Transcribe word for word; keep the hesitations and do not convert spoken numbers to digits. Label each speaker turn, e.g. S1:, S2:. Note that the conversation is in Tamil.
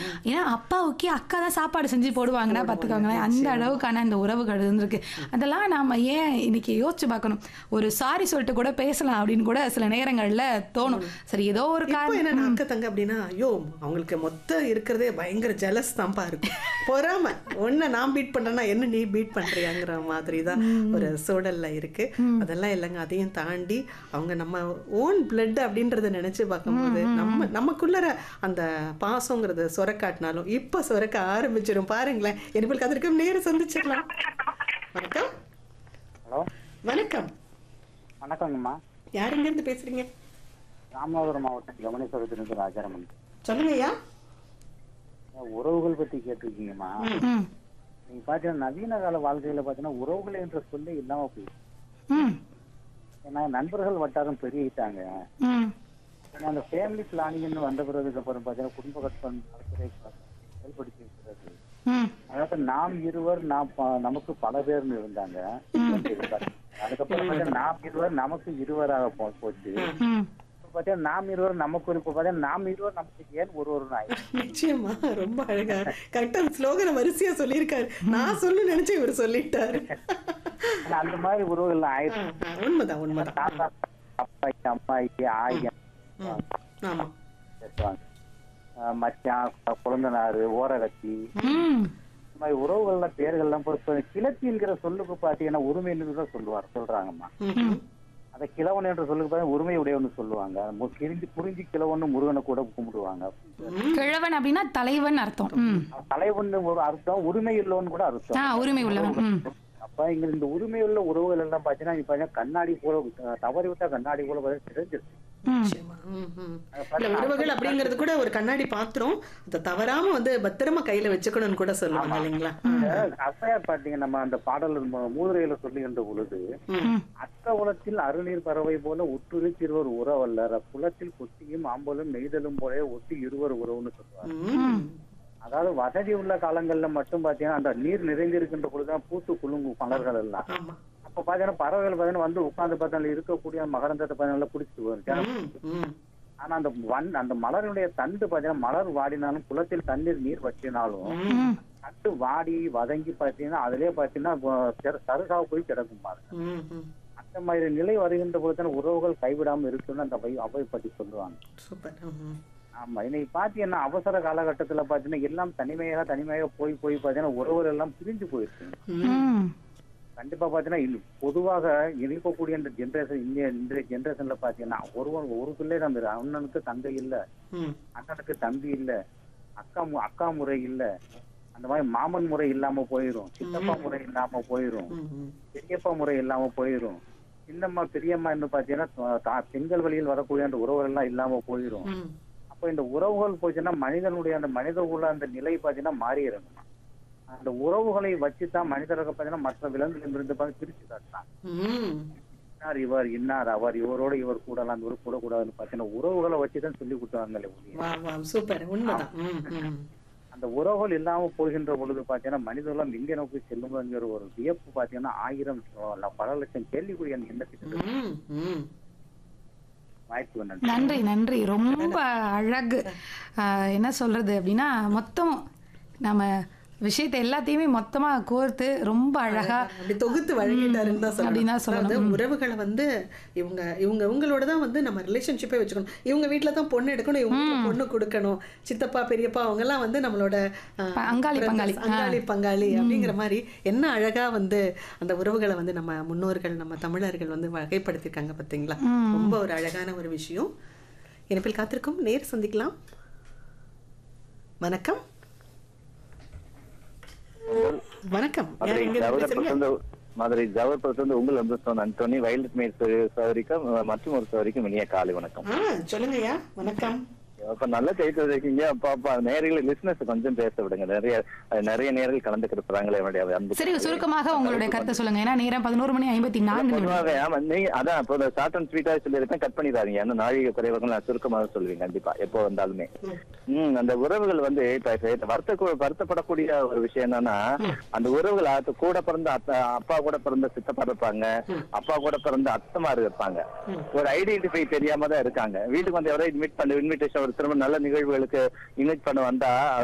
S1: ஏன்னா அப்பாவுக்கே அக்கா தான் சாப்பாடு செஞ்சு போடுவாங்கன்னா பார்த்துக்கோங்களேன், அந்த அளவுக்கான அந்த உறவுகள் இருந்திருக்கு. அதெல்லாம் நாம ஏன் இன்னைக்கு யோசிச்சு பார்க்கணும். ஒரு சாரி சொல்லிட்டு கூட பேசலாம் அப்படின்னு கூட சில நேரங்கள்ல தோணும். சரி ஏதோ ஒரு
S2: இப்போ
S1: காரணம்.
S2: என்ன அக்கா தங்க அப்படின்னா ஐயோ அவங்களுக்கு மொத்தம் இருக்கிறதே பயங்கர ஜெலஸ் தான்ப்பா இருக்கும், பொறாம ஒன்ன நான் பீட் பண்றேன்னா என்ன நீ பீட் பண்றியாங்கிற மாதிரி தான் ஒரு சூழல்ல இருக்கு. அதெல்லாம் இல்லைங்க, அதையும் தாண்டி அவங்க நம்ம ஓன் பிளட் அப்படின்றத நினைச்சு பார்க்கும்போது நம்ம நமக்குள்ள அந்த பாசங்கிறத சொரக்காட்டினாலும் இப்ப சொரக்க ஆரம்பிச்சிடும் பாருங்களேன். எனக்கு அதற்கு நேரம் சந்திச்சிடலாம். வணக்கம்.
S3: ஹலோ
S2: வணக்கம்.
S3: வணக்கங்கம்மா.
S2: யாருங்க இருந்து பேசுறீங்க?
S3: ராமநாதபுரம் மாவட்டம் கவனேஸ்வரத்திலிருந்து ராஜாராமன்.
S2: சொல்லுங்க ஐயா.
S3: உறவுகள் பத்தி கேட்டிருக்கீங்கம்மா.
S1: ம்,
S3: நீங்க பாத்தீங்கன்னா நவீன கால வாழ்க்கையில பாத்தீங்கன்னா உறவுகள் என்ற சொல்லே இல்லாம போயிடுச்சு.
S1: ம்,
S3: ஏன்னா நண்பர்கள் வட்டாரம் பெருகிட்டாங்க.
S1: ம்,
S3: ஏன்னா அந்த ஃபேமிலி பிளானிங்னு வந்த பிறகுக்கு அப்புறம் பாத்தீங்கன்னா குடும்ப கட்டம் செயல்படுத்தி இருக்கிறது.
S1: ம்,
S3: அதாவது நாம் இருவர் நாம் ப- நமக்கு பல பேர்னு இருந்தாங்க. அதுக்கப்புறம் பாத்தீங்கன்னா நாம் இருவர் நமக்கு இருவராக போ- போச்சு.
S1: ம்.
S3: இப்ப பாத்தீங்கன்னா நாம் இருவர் நமக்கு ஒரு- இப்ப பாத்தீங்கன்னா நாம் இருவர் நமக்கு ஏன் ஒரு ஒரு நாய்.
S2: நிச்சயமா ரொம்ப அழகா கரெக்டா ஸ்லோகனை வரிசையா சொல்லியிருக்காரு. நான் சொல்லு நினைச்சேன் இவர் சொல்லிட்டாரு.
S3: ஆனா அந்த மாதிரி உறவுகள்
S2: ஆ,
S3: ஆயிடுச்சு.
S2: ஆ, உண்மைதான் உண்மைதான்.
S3: தாத்தா அப்பாய்க்கு அம்மாய்க்கு ஆய்
S2: ம், ஆமா.
S3: பேசுவாங்க. ஆஹ் மச்சான் குழந்தனாரு ஓரகத்தி
S1: ம்.
S3: இந்த மாதிரி உறவுகள்ல பேர்கள்லாம் போய் இப்ப கிளத்திங்கிற சொல்லுக்கு பாத்தீங்கன்னா உரிமைன்னு தான் சொல்லுவார் சொல்றாங்கம்மா.
S2: ம்,
S3: அதை கிழவன் என்ற சொல்லுக்கு பாத்தீங்கன்னா உரிமை உடையவன்னு சொல்லுவாங்க. மு- கிழிஞ்சு புரிஞ்சு கிழவன்னு முருகனை கூட கும்பிடுவாங்க.
S1: கிழவன் அப்படின்னா தலைவன் அர்த்தம். ம்.
S3: தலைவன் ஒரு அர்த்தம், உரிமை உள்ளவன் கூட
S1: ஆ,
S3: அர்த்தம்.
S1: உரிமை உள்ளவன். ம்.
S3: அப்ப இங்க இந்த உரிமை உள்ள உறவுகள் எல்லாம் பாத்தீங்கன்னா இப்ப பாத்தீங்கன்னா கண்ணாடி போல அஹ் தவறி விட்டா கண்ணாடி போல பாத்தீங்கன்னா தெரிஞ்சிருச்சு.
S1: ம்.
S2: நிச்சயமா. ம், ம். இல்ல உறவுகள் அப்படிங்கிறது கூட ஒரு கண்ணாடி பாத்திரம், அதை தவறாம வந்து பத்திரமா கையில வச்சுக்கணும்னு கூட சொல்லுவாங்க இல்லைங்களா?
S3: அசையார் பாத்தீங்க நம்ம அந்த பாடல் மு- மூதுரையில சொல்லுகின்ற பொழுது
S1: ம்.
S3: அத்த உலத்தில் அருநீர் பறவை போல ஒட்டுரி இருவர் உறவல்லர் குலத்தில் கொத்தியும் ஆம்பலும் நெய்தலும் போல ஒட்டி இருவர் உறவுன்னு சொல்லுவாங்க.
S2: ம்,
S3: அதாவது வசதி உள்ள காலங்கள்ல மட்டும் பாத்தீங்கன்னா அந்த நீர் நிறைந்திருக்கின்ற பொழுதுதான் பூத்து குலுங்கும் மலர்கள் எல்லாம்.
S2: ஆமா.
S3: அப்ப பாத்தீங்கன்னா பறவைகள் பாத்தீங்கன்னா வந்து உட்கார்ந்து பார்த்தா இருக்கக்கூடிய மகரந்தத்தை பாத்தீங்கன்னா குடிச்சிட்டு வரும்.
S2: ம், ம்.
S3: ஆனா அந்த வன் அந்த மலருடைய தண்டு பாத்தீங்கன்னா மலர் வாடினாலும் குளத்தில் தண்ணீர் நீர் வற்றினாலும்
S1: ம்.
S3: தண்டு வாடி வதங்கி பாத்தீங்கன்னா அதுலயே பாத்தீங்கன்னா சருகாவ போய் கிடக்கும் பாருங்க.
S2: ம், ம்.
S3: அந்த மாதிரி நிலை வருகின்ற பொழுது உறவுகள் கைவிடாம இருக்குன்னு அந்த வை- அவை பத்தி சொல்லுவாங்க.
S2: சூப்பர். ம், ம்.
S3: ஆமா இன்னைக்கு பாத்தீங்கன்னா அவசர காலகட்டத்துல பாத்தீங்கன்னா எல்லாம் தனிமையாக தனிமையாக போய் போய் பாத்தீங்கன்னா உறவுகள் எல்லாம் பிரிஞ்சு போயிருக்கு.
S1: ம்.
S3: கண்டிப்பா பாத்தீங்கன்னா இது பொதுவாக இருக்கக்கூடிய இந்த ஜென்ரேஷன் இந்திய இன்றைய ஜென்ரேஷன்ல பாத்தீங்கன்னா ஒருவன் ஒரு பிள்ளை நம்ம அண்ணனுக்கு தங்கை இல்ல,
S2: ம்.
S3: அண்ணனுக்கு தம்பி இல்ல, அக்கா மு- அக்கா முறை இல்ல, அந்த மாதிரி மாமன் முறை இல்லாம போயிரும், சித்தப்பா முறை இல்லாம போயிரும்,
S2: ம், ம்.
S3: பெரியப்பா முறை இல்லாம போயிரும், சின்னம்மா பெரியம்மா என்ன பாத்தீங்கன்னா தா- பெண்கள் வழியில் வரக்கூடிய அந்த உறவுகள் எல்லாம் இல்லாம போயிரும்.
S2: ம்.
S3: அப்ப இந்த உறவுகள் போச்சுன்னா மனிதனுடைய அந்த மனித உள்ள அந்த நிலை பாத்தீங்கன்னா மாறிடும். அந்த உறவுகளை வச்சுதான் மனிதர்கள் பாத்தீங்கன்னா மற்ற விலங்குகள் இருந்து பார்த்து பிரிச்சு காட்டுறாங்க.
S2: ம்.
S3: இன்னார் இவர் இன்னார் அவர் இவரோட இவர் கூடலாம் இவர் கூட கூடாதுன்னு பாத்தீங்கன்னா உறவுகளை வச்சுதான் சொல்லி கொடுத்தாங்களே ஒழிய
S2: வா வா சூப்பர் உண்மைதான். ம், ம்.
S3: அந்த உறவுகள் இல்லாம போகின்ற பொழுது பாத்தீங்கன்னா மனிதர்களும் எங்க நோக்கி செல்லுங்கிற ஒரு வியப்பு பாத்தீங்கன்னா ஆயிரம் ல- பல லட்சம் கேள்விக்குரிய அந்த எண்ணத்துக்கு
S2: ம், ம்.
S3: வாய்ப்பு வேணும்.
S1: நன்றி நன்றி ரொம்ப அழகு. ஆஹ், என்ன சொல்றது அப்படின்னா மொத்தம் நம்ம விஷயத்தை எல்லாத்தையுமே மொத்தமா கோர்த்து ரொம்ப அழகா
S2: அப்படி தொகுத்து வழங்கிட்டாருன்னு தான்
S1: அப்படின்னு தான்
S2: சொல்லணும்.
S1: சொல்லணும்.
S2: அதாவது உறவுகளை வந்து இவங்க இவங்க இவங்களோட தான் வந்து நம்ம ரிலேஷன்ஷிப்பே வச்சுக்கணும். இவங்க வீட்ல தான் பொண்ணு எடுக்கணும், இவங்க வீட்ல பொண்ணு கொடுக்கணும், சித்தப்பா பெரியப்பா அவங்க எல்லாம் வந்து நம்மளோட ஆஹ்,
S1: ப- அங்காளி
S2: brothers,
S1: பங்காளி.
S2: அங்காளி பங்காளி அப்படிங்கிற மாதிரி என்ன அழகா வந்து அந்த உறவுகளை வந்து நம்ம முன்னோர்கள் நம்ம தமிழர்கள் வந்து வகைப்படுத்திருக்காங்க பாத்தீங்களா? ரொம்ப ஒரு அழகான ஒரு விஷயம். இணைப்பில் காத்திருக்கும் நேர் சந்திக்கலாம். வணக்கம். வணக்கம். யார்
S4: மதுரை
S2: எங்க இருந்து பேசுறீங்க?
S4: ஜவஹர்புரத்திலிருந்து மதுரை ஜவஹர்புரத்திலிருந்து உங்கள் அந்தஸ்தோன் அந்தோனி வயலட் மேல் சவரிக்கும் மற்றும் ஒரு சவரிக்கும் இனிய காலை வணக்கம்.
S2: ஆ சொல்லுங்கய்யா. வணக்கம்.
S4: அப்ப நல்ல செய்தி இருக்கீங்க. அப்ப அப்ப நேர்கள் லிஸ்னஸ் கொஞ்சம் பேச விடுங்க. நிறைய நிறைய நேர்கள் கலந்துக்கிட்டு இருப்பாங்களே என்னுடைய அன்பு.
S1: சரி, சுருக்கமாக உங்களுடைய கருத்தை சொல்லுங்க. ஏன்னா நேரம் பதினோரு மணி ஐம்பத்தி நான்கு நிமிடம்.
S4: பொதுவாகவே ஆமா நீங்க அதான் இப்போ ஷார்ட் அண்ட் ஸ்வீட்டா சொல்லியிருப்பேன், கட் பண்ணிடாதீங்க. ஏன்னா நாழிகை குறைவாக நான் சுருக்கமாக சொல்லுவீங்க கண்டிப்பா எப்போ வந்தாலுமே. உம் அந்த உறவுகள் வந்து இப்ப வருத்த வருத்தப்படக்கூடிய ஒரு விஷயம் என்னன்னா அந்த உறவுகள் அது கூட பிறந்த அத்த அப்பா கூட பிறந்த சித்தப்பா இருப்பாங்க, அப்பா கூட பிறந்த அத்தமாரு இருப்பாங்க. ஒரு ஐடென்டிஃபை தெரியாம தான் இருக்காங்க. வீட்டுக்கு வந்து எவரோ இன்வைட் பண்ண இன்விடேஷன் ஒரு திரும்ப நல்ல நிகழ்வுகளுக்கு இன்வைட் பண்ண வந்தா